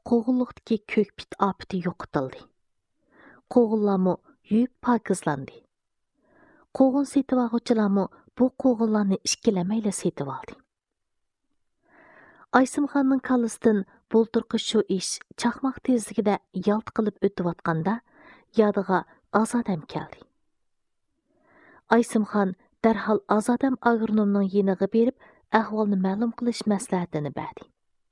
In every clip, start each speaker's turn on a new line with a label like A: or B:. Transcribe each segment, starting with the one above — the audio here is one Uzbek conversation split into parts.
A: qo'g'inliqdagi ko'kpit opiti yo'qitildi. Qo'g'inlarmi yuyib pokizlandi. Qo'g'in setib oluvchilarmi bu qo'g'inlarni ikkilamayla setib oldi. Aysimxonning kallasidan bulturqi shu ish chaqmoq tezligida yalt qilib o'tayotganda yodiga Azodam keldi. Aysimxon darhol Azodam agronomning yeniga berib ahvolni ma'lum qilish maslahatini berdi.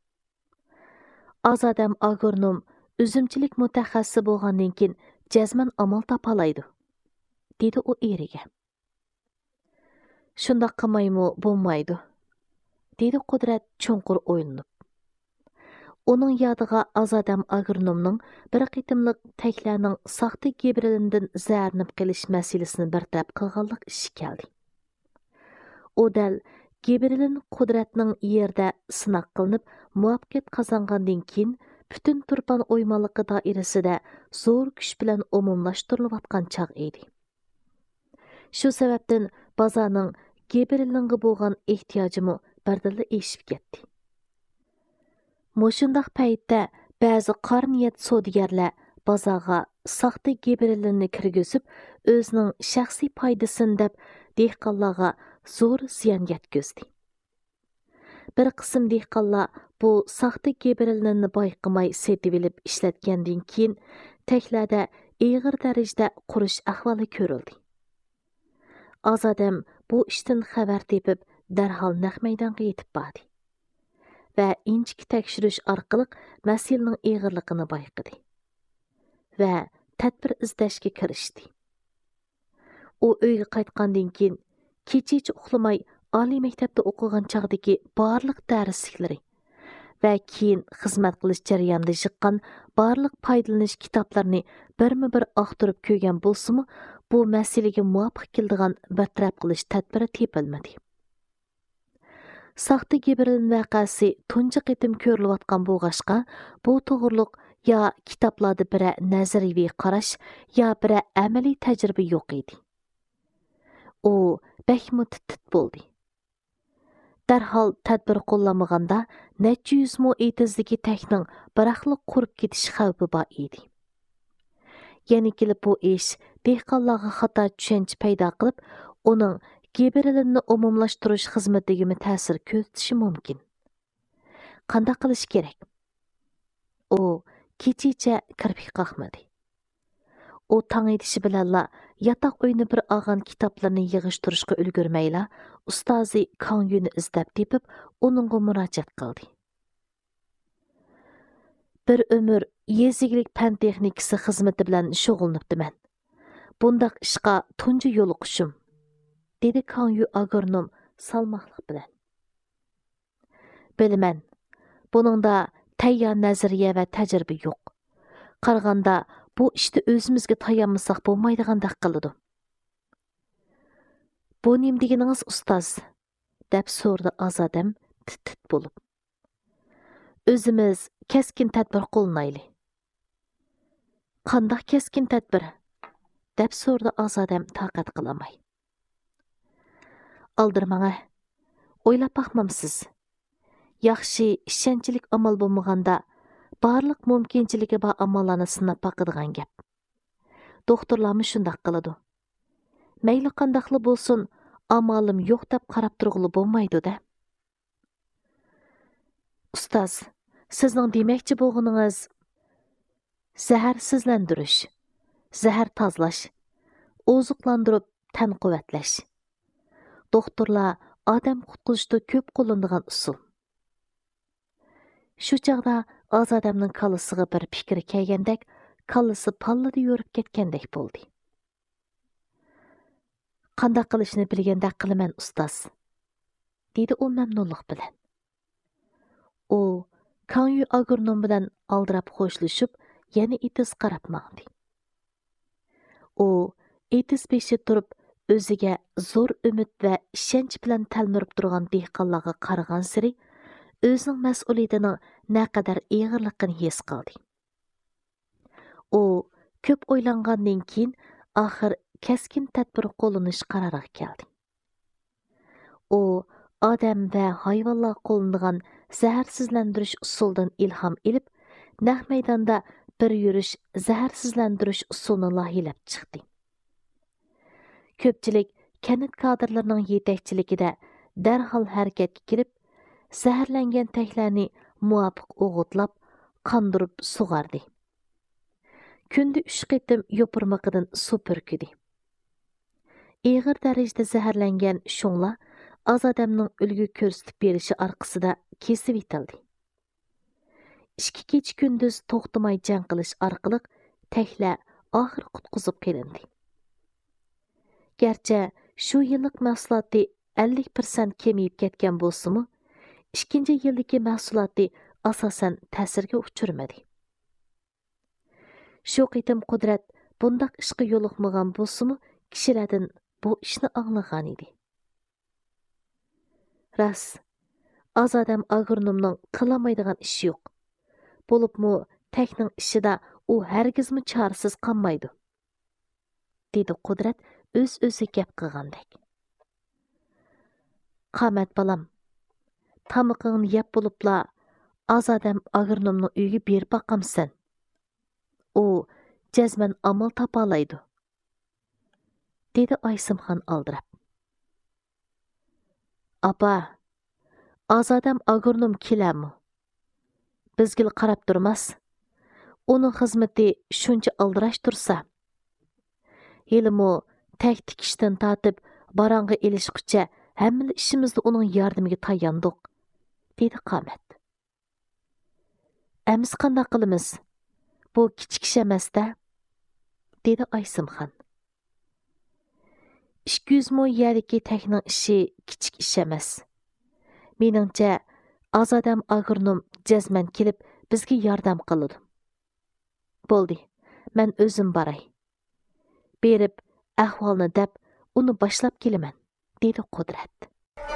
A: Azodam agronom üzümçilik mutaxassisi bo'lgandan keyin jazman amal topalaydi, dedi u eriga. Shundoq qilmaymi bo'lmaydi, dedi Qudrat chunqur o'ylanib. Uning yodiga Azodam agronomning bir qitimliq taklarning saxta gibrilindan zarnib qilish masalasini bartaraf qilganlik ishi keldi. U dal Gibrilin Qudratning yerda sinoq qilinib muvaffaqiyat qozongandan keyin butun turpan o'ymonligi doirasida zo'r kuch bilan umumlashtirilayotgan chaq edi. Shu sababdan bozorning Gibrilinga bo'lgan ehtiyojimi birdilla eshib ketdi. Moshundaq paytda ba'zi qor niyat savdogarlar bozorga saxta Gibrilinni kirgizib, o'zining shaxsiy foydasini deb dehqonlarga zo'r ziyon yetkazdi. Bir qism dehqonlar bu saxta Gibrilinni bayqamay setib olib ishlatgandan keyin taklarda ig'ir darajada qurish ahvoli ko'rildi. Azodam bu ishdan xabar tepib darhol naq maydonga yetib bordi va inchik tekshirish orqali masalaning ig'irligini bayqadi va tadbir izlashga kirishdi. U uyga qaytgandan keyin kecha uxlamay oliy maktabda o'qigan chog'dagi barliq darsliklari va keyin xizmat qilish jarayonida chiqqan barliq foydalanish kitoblarini birma-bir aqtirib ko'rgan bo'lsa-mu, bu masalaga muvofiq keladigan bartaraf qilish tadbiri tepilmadi. Saxta Gibrilin vaqasi tunji qitim ko'rilayotgan bo'lg'ashqa, bu to'g'riliq yo kitoblarda bir nazariy qarash, yo bir amaliy tajriba yo'q edi. U bakmu tit bo'ldi. Darhol tadbir qo'llamaganda necha yuz mo etizdagi takning biraqliq qurib ketish xavfi bor edi. Yana kelib bu ish dehqonlarga xato tushuncha paydo qilib, uning Gibrilinni umumlashtirish xizmatiga ta'sir ko'rsatishi mumkin. Qanday qilish kerak? U kechicha kirpik qaqmadi. U tong etishi bilanla yotoq uyni bir olgan kitoblarni yig'ishtirishga ulgurmayla ustozi Kangyuni izlab tepib, uningga murojaat qildi. Bir umr yezigilik fan texnikasi xizmati bilan shug'ullanibdiman. Bundaq ishqa tunji yo'liqishim, dedi Kangyu agronom salmoqlik bilan. Bilaman, buningda tayyor nazariya va tajriba yo'q. Qaraganda bu ishda o'zimizga tayanmasak bo'lmaydigandek qiladi. Bu nim deganingiz ustoz, deb so'radi Azodam tit bo'lib. O'zimiz keskin tadbir qo'llanayli. Qanday keskin tadbir? Deb so'radi Azodam taqat qilamay. Aldirmanga, o'ylab baqmamsiz. Yaxshi ishonchlik amal bo'lmaganda barliq mumkinchiligi bor amallarni sinab baqadigan gap. Doktorlarmi shunday qiladi. Mayli qandaqli bo'lsin, amalim yo'q deb qarab turg'ili bo'lmaydi-da. Ustoz, sizning demoqchi bo'lganingiz zahar sizlantirish, zahar tozalash, oziqlantirib tan quvvatlash. Doktorlar odam qutqizishda ko'p qo'llanadigan usul. Shu chaqda Azodamning kallasiga bir fikr kelgandek, kallasi pallada yurib ketgandek bo'ldi. Qanday qilishni bilgandek qilaman ustoz, dedi u mamnunlik bilan. U Kangyu agronom bilan aldirab xo'shlashib, yana etiz qarab maqdi. U etiz beshi turib, o'ziga zo'r umid va ishonch bilan talmirib turgan dehqonlarga qaragan siri o'zining mas'uliyatining naqadar ig'irligini his qildi. U ko'p o'ylangandan keyin oxir keskin tadbir qo'llanish qaroriga keldi. U odam va hayvonlar qo'llanadigan zaharsizlantirish usulidan ilhom olib, naq maydonda bir yurish zaharsizlantirish usulini loyihalab chiqdi. Ko'pchilik kanit kadrlarining yetakchiligida darhol harakatga kirib, zaharlangan təklarni muvafiq o'g'utlab, qandirib sug'ardi. Kunda 3 qitim yopirmaqıdan su pürküdi. Ig'ir darajada zaharlangan shunglar az odamning ulgu ko'rsatib berishi orqasida kesib etildi. 2 kecha kunduz to'xtamay jang qilish orqali təklar oxir qutqizib qilindi. Gerçi shu yillik mahsuloti 50% kemiyib ketgan bo'lsa-mu, ikkinchi yildagi mahsuloti asosan ta'sirga uchirmadi. Shu qitim Qudrat bundaq ishga yo'liqmagan bo'lsa-mu, kishilardan bu ishni anglagan edi. Ras, az odam agronomning qilamaydigan ishi yo'q. Bo'libmi, təkning ishida u hargizmi chorasiz qolmaydi, dedi Qudrat o'z-o'zi gap qilgandek. Qamat balam, tamıqыңni yeb bo'libla, az odam agronomning uyiga berib baqamsan. U jazman amal topalaydi, dedi Aysimxon aldirab. Apa, az odam agronom kelami? Bizgil qarab turmas. Uning xizmati shuncha aldirash tursa, yelimi tək tikishdan tatib barang'a ilishqicha hamma ishimizni uning yordamiga tayandiq, dedi Qamat. Amiz qanday qilamiz? Bu kichik ish emas-da, dedi Aysimxon. 200 mo yerdagi təkning ishi kichik ish emas. Meningcha, az odam agronom jazman kelib bizga yordam qiladi. Bo'ldi, men o'zim boray. Berib ahvolni deb uni boshlab kelaman, dedi Qudrat.